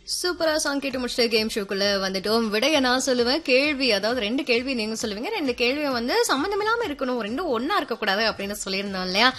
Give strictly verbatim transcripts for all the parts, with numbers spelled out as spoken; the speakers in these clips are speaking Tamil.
சூப்பரா சாங் கேட்டு முடிச்சுட்டு கேம் ஷோக்குள்ள வந்துட்டோம். விடைய நான் சொல்லுவேன், கேள்வி அதாவது ரெண்டு கேள்வி நீங்க சொல்லுவீங்க. ரெண்டு கேள்வியை வந்து சம்பந்தம் இல்லாம இருக்கணும், ரெண்டும் ஒன்னா இருக்கக்கூடாது அப்படின்னு சொல்லியிருந்தோம் இல்லையா.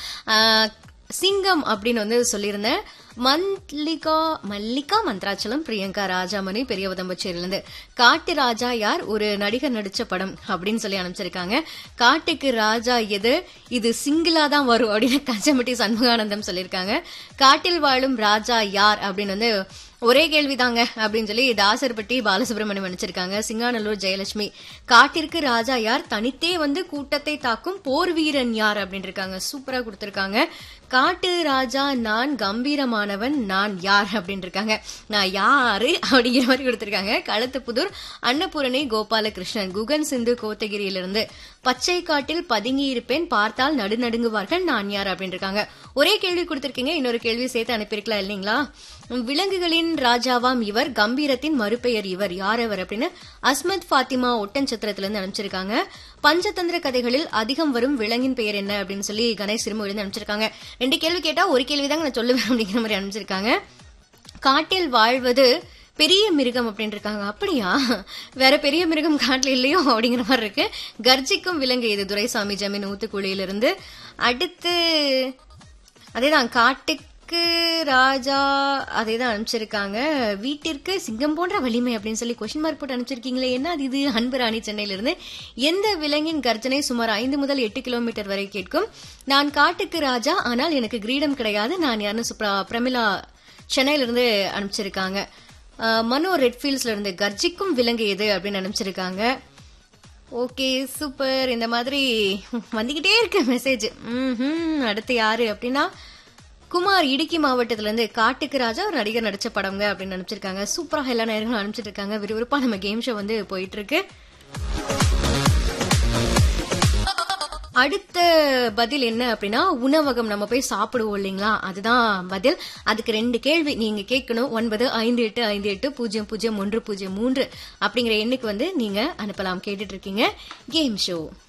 சிங்கம் அப்படின்னு வந்து சொல்லியிருந்தேன். மல்லிகா மல்லிகா மந்த்ராச்சலம் பிரியங்கா ராஜாமணி பெரிய உதம்பச்சேரியிலிருந்து காட்டு ராஜா யார், ஒரு நடிகர் நடிச்ச படம் அப்படின்னு சொல்லி அனுப்பிச்சிருக்காங்க. காட்டுக்கு ராஜா எது, இது சிங்கிளா தான் வரும் அப்படின்னு கஞ்சம்பட்டி சண்முகானந்தம் சொல்லியிருக்காங்க. காட்டில் வாழும் ராஜா யார் அப்படின்னு வந்து ஒரே கேள்விதாங்க அப்படின்னு சொல்லி தாசர்பட்டி பாலசுப்ரமணியம் நினைச்சிருக்காங்க. சிங்காநல்லூர் ஜெயலட்சுமி காட்டிற்கு ராஜா யார், தனித்தே வந்து கூட்டத்தை தாக்கும் போர் வீரன் யார் அப்படின்னு இருக்காங்க. சூப்பரா கொடுத்திருக்காங்க. காட்டு ராஜா நான், கம்பீரமானவன் நான் யார் அப்படின்னு இருக்காங்க. நான் யாரு அப்படிங்கிற மாதிரி கொடுத்திருக்காங்க. களத்துப்புதூர் அன்னபூரணி கோபாலகிருஷ்ணன் குகன் சிந்து கோத்தகிரியிலிருந்து பச்சை காட்டில் பதுங்கி இருப்பேன் பார்த்தால் நடுநடுங்குவார்கள் நான் யார் அப்படின்னு இருக்காங்க. ஒரே கேள்வி கொடுத்திருக்கீங்க, இன்னொரு கேள்வி சேர்த்து அனுப்பியிருக்கலாம் இல்லைங்களா. விலங்குகளின் ராஜாவாம் இவர், கம்பீரத்தின் மறுபெயர் இவர், யார் அவர் அப்படின்னு அஸ்மத் பாத்திமா ஒட்டன்சத்திரத்திலிருந்து அனுப்பிச்சிருக்காங்க. பஞ்சதந்திர கதைகளில் அதிகம் வரும் விலங்கின் பெயர் என்ன அப்படின்னு சொல்லி கணேஷ் சிறுமுகிலிருந்து அனுப்பிச்சிருக்காங்க. ரெண்டு கேள்வி கேட்டா ஒரு கேள்விதாங்க நான் சொல்லுவேன் அப்படிங்கிற மாதிரி அனுப்பிச்சிருக்காங்க. காட்டில் வாழ்வது பெரிய மிருகம் அப்படின்னு இருக்காங்க. அப்படியா, வேற பெரிய மிருகம் காட்டுல இல்லையோ அப்படிங்கிற மாதிரி இருக்கு. கர்ஜிக்கும் விலங்கு இது துரைசாமி ஜமீன் ஊத்துக்குழியிலிருந்து. அடுத்து அதேதான் காட்டுக்கு ராஜா அதேதான் அனுப்பிச்சிருக்காங்க. வீட்டிற்கு சிங்கம் போன்ற வலிமை அப்படின்னு சொல்லி கொஸ்டின் மார்க் போட்டு அனுப்பிச்சிருக்கீங்களே, என்ன அது இது. அன்புராணி சென்னையிலிருந்து எந்த விலங்கின் கர்ஜனை சுமார் ஐந்து முதல் எட்டு கிலோமீட்டர் வரை கேட்கும். நான் காட்டுக்கு ராஜா ஆனால் எனக்கு கிரீடம் கிடையாது நான் யாருன்னு பிரமிளா சென்னையிலிருந்து அனுப்பிச்சிருக்காங்க. மனோ ரெட்ஃபீல்ட்ஸ்ல இருந்து கர்ஜிக்கும் விலங்கு எது அப்படின்னு அனுப்பிச்சிருக்காங்க. Okay super. இந்த மாதிரி வந்துகிட்டே இருக்கு மெசேஜ். ம் அடுத்து யாரு அப்படின்னா குமார் இடுக்கி மாவட்டத்துல இருந்து காட்டுக்கு ராஜா ஒரு நடிகர் நடிச்ச படம்ங்க அப்படின்னு அனுப்பிச்சிருக்காங்க. சூப்பரா எல்லா நேரங்களும் அனுப்பிச்சிட்டு இருக்காங்க. விறுவிறுப்பா நம்ம கேம் ஷோ வந்து போயிட்டு இருக்கு. அடுத்த பதில் என்ன அப்படின்னா உணவகம் நம்ம போய் சாப்பிடுவோம் இல்லைங்களா, அதுதான் பதில். அதுக்கு ரெண்டு கேள்வி நீங்க கேட்கணும். ஒன்பது ஐந்து எட்டு ஐந்து எட்டு பூஜ்ஜியம் பூஜ்ஜியம் ஒன்று பூஜ்ஜியம் மூன்று அப்படிங்கிற எண்ணுக்கு வந்து நீங்க அனுப்பலாம். கேட்டுட்டு இருக்கீங்க கேம் ஷோ.